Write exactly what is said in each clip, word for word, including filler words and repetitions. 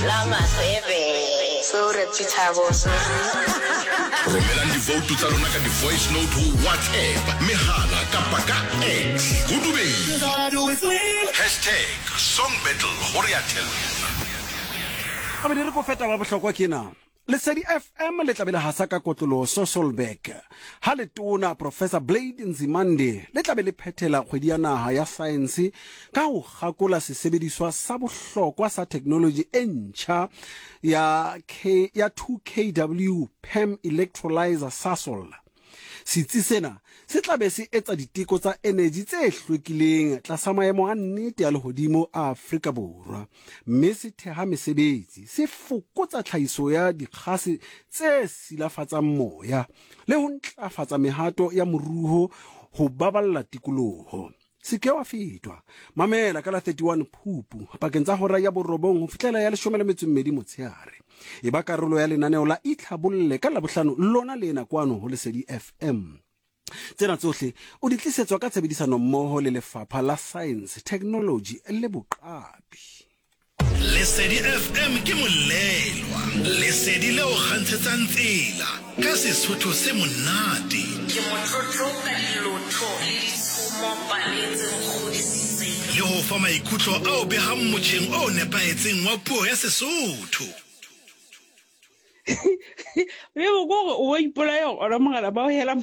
Lama Sebe. So reputable. Romela di vote tsa rona ka di voice note ho WhatsApp mehala kapa ka X go dubei hashtag song battle horiatel. Abe re go feta ba bohlokwa kena Lesedi F M le tlabela hasa ka kotlolo Sosolbek ha le tona Professor Blade Nzimande le tlabele phethela kgwedi ya naha ya science ka ho gakola sesebediswa sa bohlokwa sa technology e ntjha ya K ya two K W P E M electrolyzer Sasol. Sitsi sena se tlabe se etsa diteko tsa energy tse hlwekileng tlasa maemo a nnete ya lehodimo a Afrika Borwa, mme se theha mesebetsi se fokotsa tlhahiso ya dikgase tse silafatsang moya le ho ntlafatsa mehato ya moruo ho baballa tikoloho. Sike wa fetwa mamela ka la thirty-one Phupu pakeng tsa hora ya borobong ho fihlela ya leshome le metso e mmedi motshehare. E ba karolo ya lenaneo la Itlhabolle ka Labohlano lona lena kwano ho Lesedi F M. Tsena tsohle o di tlisetswa ka tshebedisano mmoho le Lefapha la Science, Technology le Boqapi. Lesedi F M ke molelwa. Lesedi le o kgantshetsang tsela ka Sesotho se monate. Ke motlotlo ka dilotho le ditshumo paletseng kgodisitseng. Le ho fa maikutlo ao behang motjheng o nepahetseng wa puo ya Sesotho. Le go go o ipolaya ona mogala ba o hela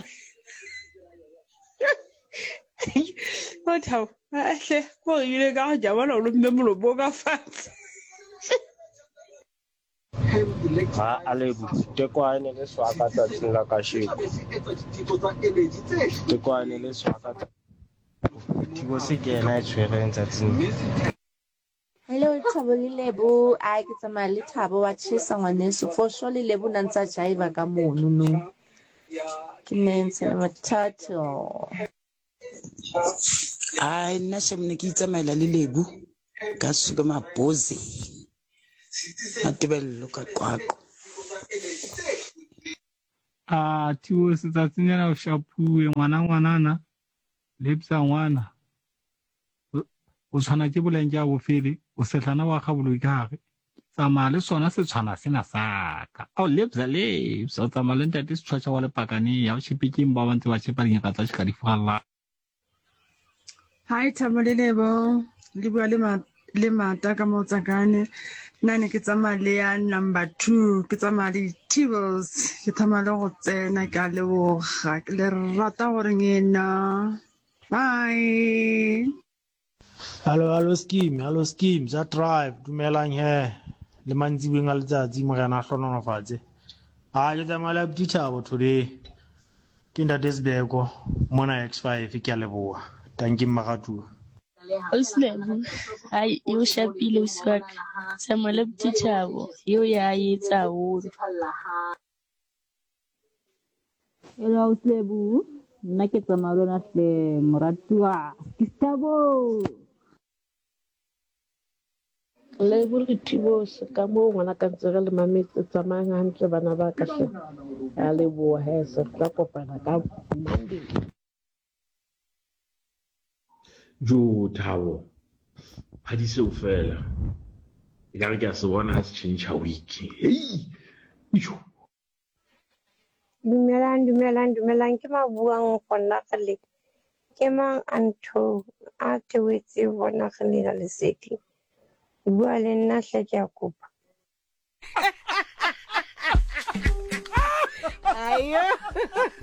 o thao a hle go ile ka ja bona o mme molobo ka fatshe ha ale tekwane le swaka tsa tsela ka sheko tekwane le swaka tibo se ke na tshwereng tsa tsela. Hello, Thabo Lilebo. I get a mali Thabo wa chisa ngwaneso. For sure Lilebo nansa jaiva ka mono no. Kinense mathatho. Ai nna shemne ke itsamela Lilebo ka suka mabhozi. Atebello ka qwaqo. Ah, tiwo se tsatsinyana o shapuwe ngwana ngwanana. Lepsa ngwana. O tshwana ke boleng ja bo fele o setlana wa khabolo ikare tsama le sona se tshwana sena saka o lebza le so tsama le ntate se tshwatsha wa le pakane ya o shipiking ba bantse ba tshepa dinga tsa tshika di falla. Hi Thabo Lilebo le bua le ma le mata ka motsakane nane ke tsama le ya number two ke tsama le Tibos ke tsama le go tsena ka le bo ga le rata gore ngena bye. Hello, hello scheme, hello scheme, za drive, dumelang he. Le mantsiweng a letsatsi mo rena hlonono fatse. Ha ke tsamaya le Thabo today. Ke ntate Sibeko mona X five ke a leboa. Thank you Magatu. Oslebo. Ai yo shapile uswaka. Tsamaya le Thabo. Yo ya yetsa o. Hello Oslebo. Nna ke tsamaya lona hle moratua. Thabo. Le bule Tibos ka mo ngwana ka tsere le mametse tsamaya hantle bana ba ka hle a le bo hesa tla kopana ka Monday. Jo Thabo ha di se o fela e ka re ke a se bona se change week hey ijo dumelang dumelang dumelang ke mabuang gona gale ke mang antho a tewetse bona gane le seti bua le nna hle ke a kopa Ayo